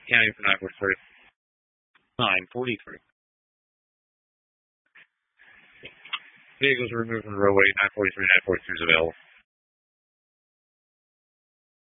County for 943. 943. Vehicles removed from the roadway. 943, 942 is available.